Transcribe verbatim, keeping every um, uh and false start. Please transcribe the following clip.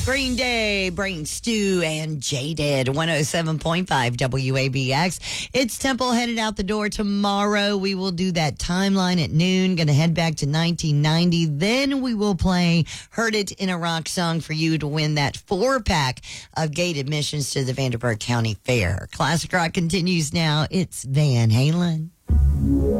Green Day, Brain Stew, and Jaded. one oh seven point five W A B X. It's Temple headed out the door tomorrow. We will do that timeline at noon. Going to head back to nineteen ninety. Then we will play Heard It in a Rock Song for you to win that four-pack of gate admissions to the Vanderburgh County Fair. Classic Rock continues now. It's Van Halen.